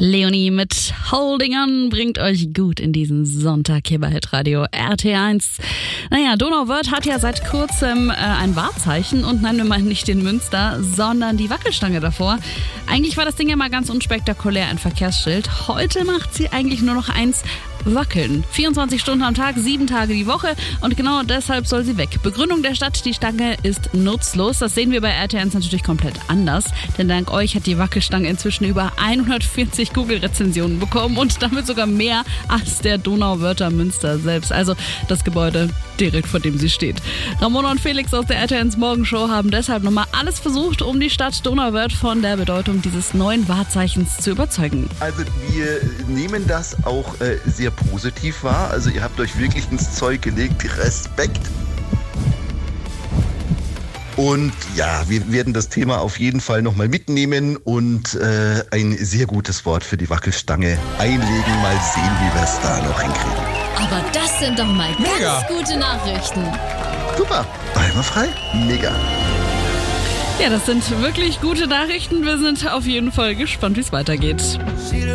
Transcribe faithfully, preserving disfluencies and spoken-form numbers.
Leonie mit Holding On bringt euch gut in diesen Sonntag hier bei Hitradio R T eins. Naja, Donauwörth hat ja seit kurzem äh, ein Wahrzeichen und nein, wir meinen nicht den Münster, sondern die Wackelstange davor. Eigentlich war das Ding ja mal ganz unspektakulär, ein Verkehrsschild. Heute macht sie eigentlich nur noch eins: wackeln. vierundzwanzig Stunden am Tag, sieben Tage die Woche und genau deshalb soll sie weg. Begründung der Stadt: die Stange ist nutzlos. Das sehen wir bei R T eins natürlich komplett anders, denn dank euch hat die Wackelstange inzwischen über hundertvierzig Google-Rezensionen bekommen und damit sogar mehr als der Donauwörther Münster selbst, also das Gebäude direkt vor dem sie steht. Ramona und Felix aus der R T eins Morgenshow haben deshalb nochmal alles versucht, um die Stadt Donauwörth von der Bedeutung dieses neuen Wahrzeichens zu überzeugen. Also wir nehmen das auch äh, sehr positiv wahr. Also ihr habt euch wirklich ins Zeug gelegt. Respekt. Und ja, wir werden das Thema auf jeden Fall nochmal mitnehmen und äh, ein sehr gutes Wort für die Wackelstange einlegen. Mal sehen, wie wir es da noch hinkriegen. Aber das sind doch mal ganz Mega. gute Nachrichten. Super, einwandfrei, mega. Ja, das sind wirklich gute Nachrichten. Wir sind auf jeden Fall gespannt, wie es weitergeht.